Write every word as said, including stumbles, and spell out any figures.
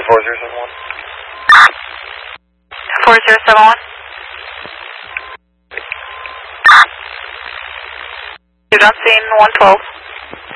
four zero seven one. four zero seven one. You're not seeing one twelve.